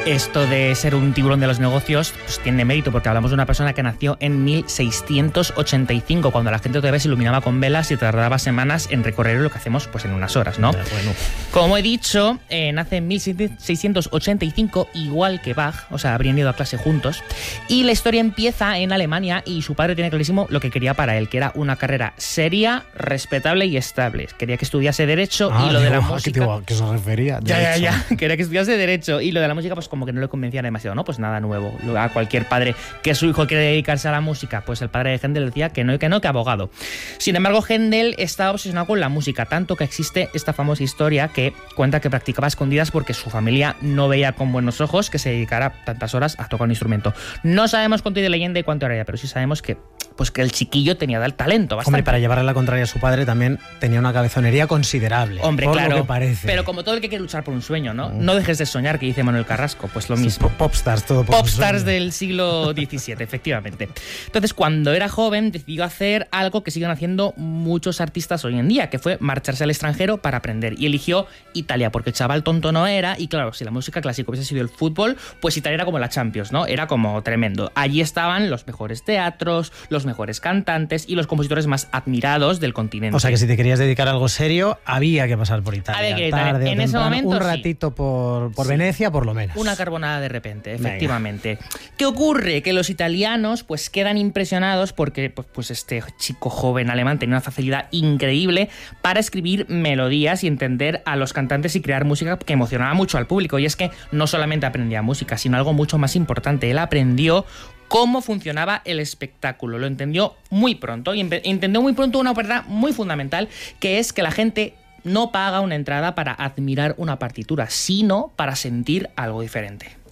Esto de ser un tiburón de los negocios pues tiene mérito, porque hablamos de una persona que nació en 1685, cuando la gente todavía se iluminaba con velas y tardaba semanas en recorrer lo que hacemos pues en unas horas, ¿no? Bueno. Como he dicho, nace en 1685, igual que Bach, o sea, habrían ido a clase juntos, y la historia empieza en Alemania y su padre tiene clarísimo lo que quería para él, que era una carrera seria, respetable y estable. Quería que estudiase Derecho y lo de la música... ¿A qué se refería? Ya. Quería que estudiase Derecho y lo de la música pues como que no le convencía demasiado, ¿no? Pues nada nuevo. A cualquier padre que su hijo quiere dedicarse a la música, pues el padre de Händel decía que no, que abogado. Sin embargo, Händel estaba obsesionado con la música, tanto que existe esta famosa historia que cuenta que practicaba a escondidas porque su familia no veía con buenos ojos que se dedicara tantas horas a tocar un instrumento. No sabemos cuánto hay de leyenda y cuánto era ya, pero sí sabemos que el chiquillo tenía el talento bastante. Hombre, para llevarle la contraria a su padre también tenía una cabezonería considerable. Hombre, por claro, lo que parece. pero como todo el que quiere luchar por un sueño, ¿no? No dejes de soñar, que dice Manuel Carrasco, pues lo mismo. Popstars, todo por Popstars del siglo XVII, efectivamente. Entonces, cuando era joven, decidió hacer algo que siguen haciendo muchos artistas hoy en día, que fue marcharse al extranjero para aprender. Y eligió Italia, porque el chaval tonto no era, y claro, si la música clásica hubiese sido el fútbol, pues Italia era como la Champions, ¿no? Era como tremendo. Allí estaban los mejores teatros, los mejores cantantes y los compositores más admirados del continente. O sea que si te querías dedicar a algo serio, había que pasar por Italia. Había que ir a Italia. En ese momento, un ratito por Venecia, por lo menos. Una carbonada de repente, efectivamente. ¿Qué ocurre? Que los italianos pues quedan impresionados porque pues este chico joven alemán tenía una facilidad increíble para escribir melodías y entender a los cantantes y crear música que emocionaba mucho al público. Y es que no solamente aprendía música, sino algo mucho más importante. Él aprendió cómo funcionaba el espectáculo. Lo entendió muy pronto y entendió muy pronto una verdad muy fundamental, que es que la gente no paga una entrada para admirar una partitura, sino para sentir algo diferente.